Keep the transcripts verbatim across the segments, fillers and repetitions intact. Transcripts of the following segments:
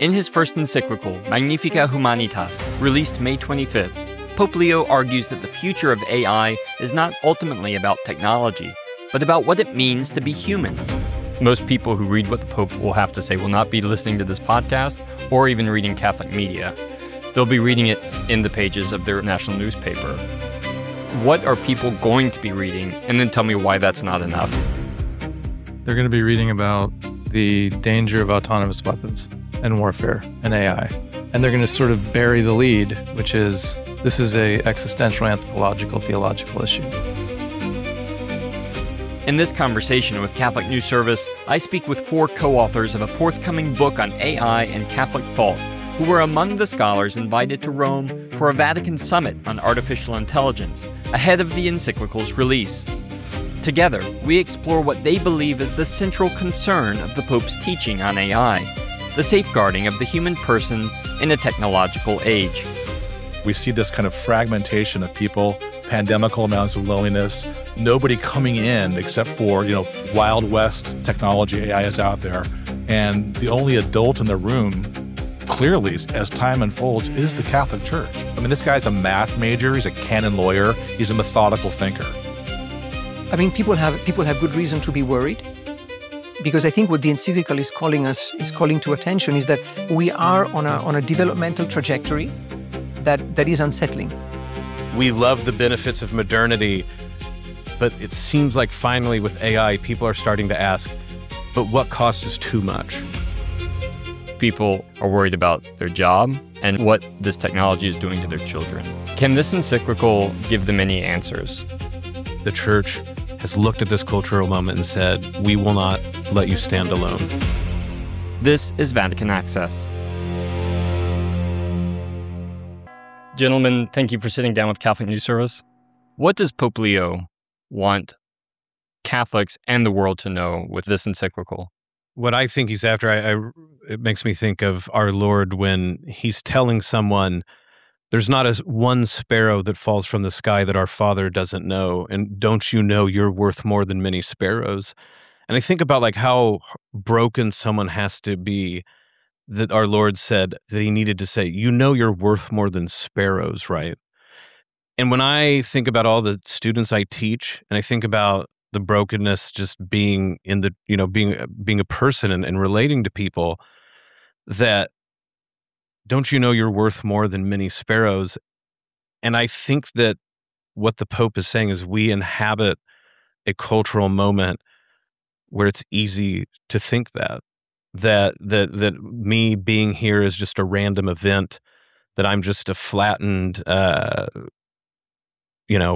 In his first encyclical, Magnificat Humanitas, released May twenty-fifth, Pope Leo argues that the future of A I is not ultimately about technology, but about what it means to be human. Most people who read what the Pope will have to say will not be listening to this podcast or even reading Catholic media. They'll be reading it in the pages of their national newspaper. What are people going to be reading? And then tell me why that's not enough. They're going to be reading about the danger of autonomous weapons and warfare and A I. And they're going to sort of bury the lead, which is this is a existential, anthropological, theological issue. In this conversation with Catholic News Service, I speak with four co-authors of a forthcoming book on A I and Catholic thought, who were among the scholars invited to Rome for a Vatican summit on artificial intelligence, ahead of the encyclical's release. Together, we explore what they believe is the central concern of the Pope's teaching on A I, the safeguarding of the human person in a technological age. We see this kind of fragmentation of people, pandemical amounts of loneliness, nobody coming in except for, you know, Wild West technology, A I is out there. And the only adult in the room, clearly, as time unfolds, is the Catholic Church. I mean, this guy's a math major, he's a canon lawyer, he's a methodical thinker. I mean, people have people have good reason to be worried, because I think what the encyclical is calling us, is calling to attention, is that we are on a on a developmental trajectory that, that is unsettling. We love the benefits of modernity, but it seems like finally with A I, people are starting to ask, but what cost is too much? People are worried about their job and what this technology is doing to their children. Can this encyclical give them any answers? The Church has looked at this cultural moment and said, we will not let you stand alone. This is Vatican Access. Gentlemen, thank you for sitting down with Catholic News Service. What does Pope Leo want Catholics and the world to know with this encyclical? What I think he's after, I, I, it makes me think of our Lord when he's telling someone, there's not a one sparrow that falls from the sky that our Father doesn't know. And don't you know you're worth more than many sparrows? And I think about like how broken someone has to be that our Lord said that he needed to say, you know you're worth more than sparrows, right? And when I think about all the students I teach, and I think about the brokenness just being in the, you know, being being a person and, and relating to people, that don't you know you're worth more than many sparrows? And I think that what the Pope is saying is we inhabit a cultural moment where it's easy to think that, that that that me being here is just a random event, that I'm just a flattened, uh, you know,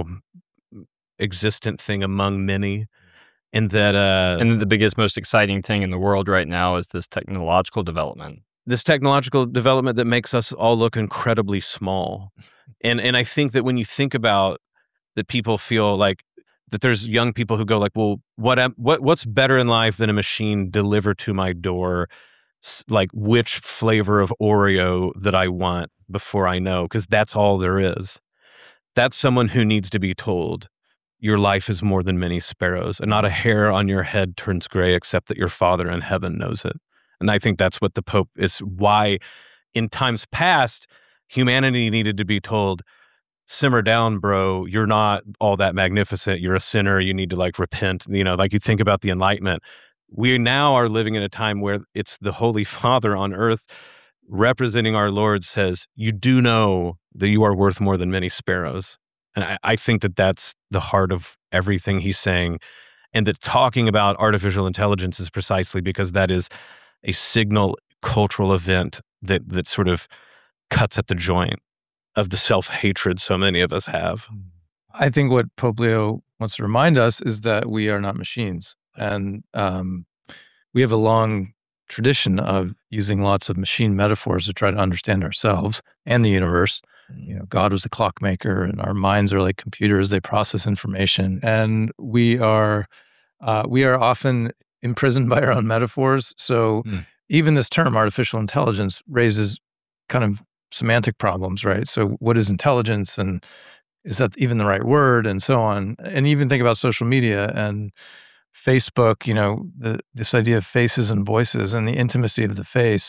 existent thing among many, and that uh, and the biggest, most exciting thing in the world right now is this technological development. This technological development that makes us all look incredibly small. And and I think that when you think about that, people feel like that there's young people who go like, well, what am, what what's better in life than a machine delivered to my door, like which flavor of Oreo that I want before I know, because that's all there is. That's someone who needs to be told, your life is more than many sparrows, and not a hair on your head turns gray except that your Father in heaven knows it. And I think that's what the Pope is, why in times past, humanity needed to be told, simmer down, bro, you're not all that magnificent. You're a sinner. You need to like repent. You know, like you think about the Enlightenment. We now are living in a time where it's the Holy Father on earth representing our Lord says, you do know that you are worth more than many sparrows. And I, I think that that's the heart of everything he's saying. And that talking about artificial intelligence is precisely because that is a signal cultural event that that sort of cuts at the joint of the self-hatred so many of us have. I think what Pope Leo wants to remind us is that we are not machines. And um, we have a long tradition of using lots of machine metaphors to try to understand ourselves and the universe. You know, God was a clockmaker, and our minds are like computers; they process information, and we are uh, we are often imprisoned by our own metaphors. So mm. even this term, artificial intelligence, raises kind of semantic problems, right? So what is intelligence, and is that even the right word, and so on? And even think about social media and Facebook. You know, the, this idea of faces and voices and the intimacy of the face.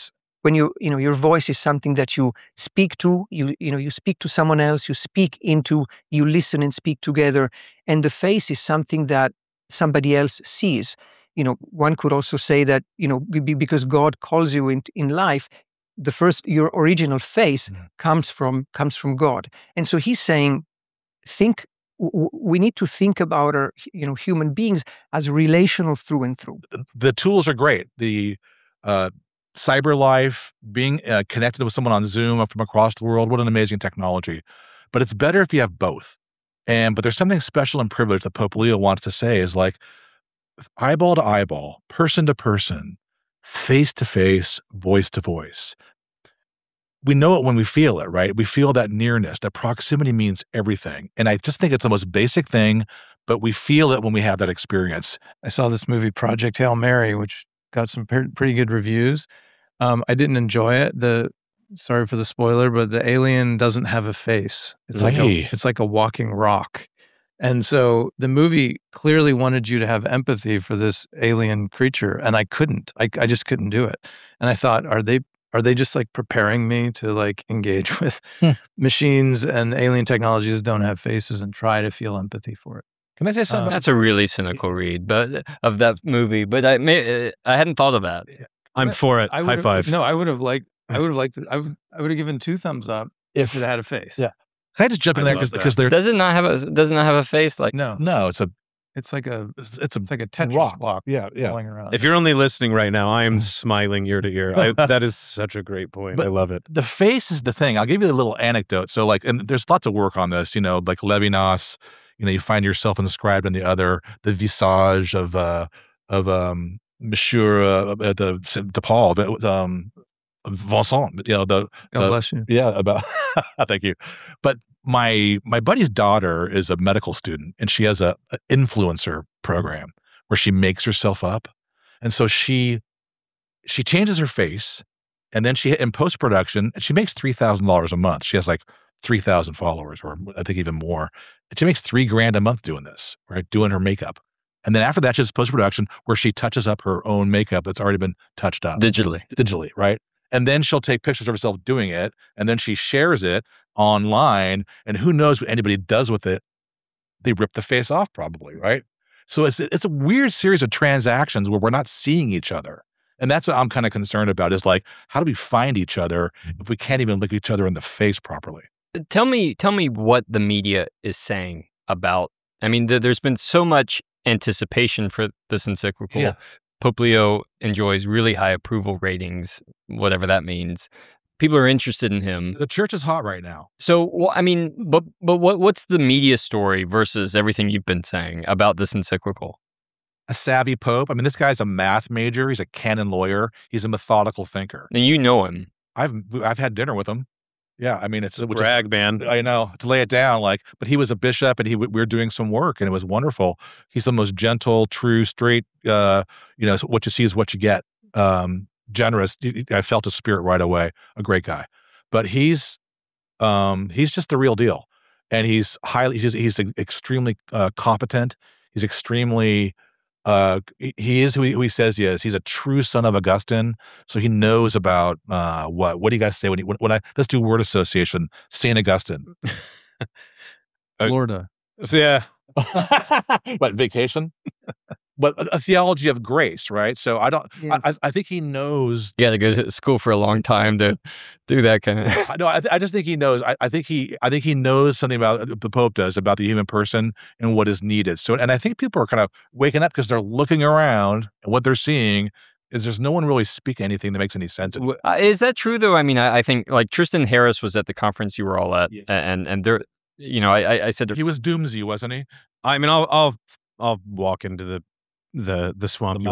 when you you know your voice is something that you speak to, you you know you speak to someone else, you speak into, you listen and speak together, and the face is something that somebody else sees. You know, one could also say that, you know, be- because God calls you in, in life, the first, your original face Mm. comes from comes from God. And so he's saying, think, w- we need to think about our, you know, human beings as relational through and through. The tools are great. The uh, cyber life, being uh, connected with someone on Zoom from across the world, what an amazing technology. But it's better if you have both. And but there's something special and privileged that Pope Leo wants to say is like, eyeball to eyeball, person to person, face to face, voice to voice. We know it when we feel it, right? We feel that nearness, that proximity means everything. And I just think it's the most basic thing, but we feel it when we have that experience. I saw this movie Project Hail Mary, which got some per- pretty good reviews. Um, I didn't enjoy it. The sorry for the spoiler, but the alien doesn't have a face. It's like a Hey. it's like a walking rock. And so the movie clearly wanted you to have empathy for this alien creature, and I couldn't. I, I just couldn't do it. And I thought, are they are they just like preparing me to like engage with Hmm. machines and alien technologies that don't have faces and try to feel empathy for it? Can I say something? Uh, That's a really cynical read, but of that movie. But I may, I hadn't thought of that. I'm for it. I High would've- five. No, I would have liked. I would have liked. I would. I would have given two thumbs up if it had a face. Yeah. Can I just jump in I there love because that. because they're Does it not have a Does it not have a face? Like No, no, it's a it's like a. it's, it's a It's like a Tetris rock. block. Yeah, yeah. Rolling around. If you're only listening right now, I am smiling ear to ear. I, that is such a great point. But- I love it. The face is the thing. I'll give you a little anecdote. So, like, and there's lots of work on this. You know, like Levinas. You know, you find yourself inscribed in the other, the visage of uh of um Monsieur uh, uh, de, de Paul, but, um Vincent. You know, the God uh, bless you. yeah about. Thank you. But my my buddy's daughter is a medical student, and she has a, a influencer program where she makes herself up, and so she she changes her face, and then she in post production, she makes three thousand dollars a month. She has like three thousand followers, or I think even more. And she makes three grand a month doing this, right? Doing her makeup, and then after that, she has post production where she touches up her own makeup that's already been touched up digitally. digitally, right? And then she'll take pictures of herself doing it, and then she shares it online. And who knows what anybody does with it? They rip the face off, probably, right? So it's it's a weird series of transactions where we're not seeing each other, and that's what I'm kind of concerned about. Is like, how do we find each other if we can't even look each other in the face properly? Tell me, tell me what the media is saying about. I mean, th- there's been so much anticipation for this encyclical. Yeah. Pope Leo enjoys really high approval ratings, whatever that means. People are interested in him. The church is hot right now. So, well, I mean, but but what what's the media story versus everything you've been saying about this encyclical? A savvy pope. I mean, this guy's a math major. He's a canon lawyer. He's a methodical thinker. And you know him. I've I've had dinner with him. Yeah, I mean, it's which is, Brag, man. I know, to lay it down, like, but he was a bishop, and he we were doing some work, and it was wonderful. He's the most gentle, true, straight. Uh, you know, what you see is what you get. Um, generous. I felt his spirit right away. A great guy, but he's um, he's just the real deal, and he's highly. He's he's extremely uh, competent. He's extremely. Uh, he- he is who he, who he says he is. He's a true son of Augustine, so he knows about uh, what. What do you guys say when, he, when when I let's do word association? Saint Augustine. Florida. Yeah. What, vacation? But a, a theology of grace, right? So I don't. Yes. I, I think he knows. You got to go to school for a long time to do that kind of. I know. I, th- I just think he knows. I, I think he. I think he knows something about the Pope does about the human person and what is needed. So, and I think people are kind of waking up because they're looking around, and what they're seeing is there's no one really speaking anything that makes any sense. W- uh, Is that true though? I mean, I, I think like Tristan Harris was at the conference you were all at, Yeah. and and there, you know, I I- I said He was doomsy, wasn't he? I mean, I'll I'll I'll walk into the the the swamp.